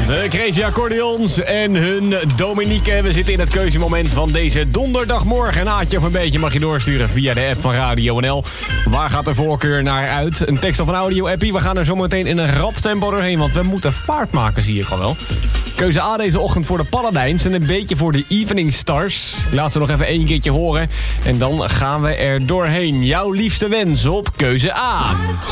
De Crazy Accordeons en hun Dominique. We zitten in het keuzemoment van deze donderdagmorgen. Een aatje of een beetje mag je doorsturen via de app van Radio NL. Waar gaat de voorkeur naar uit? Een tekst of een audio-appie. We gaan er zometeen in een rap tempo doorheen, want we moeten vaart maken, zie je gewoon wel. Keuze A deze ochtend voor de Paladijns en een beetje voor de Evening Stars. Ik laat ze nog even 1 keertje horen en dan gaan we er doorheen. Jouw liefste wens op keuze A.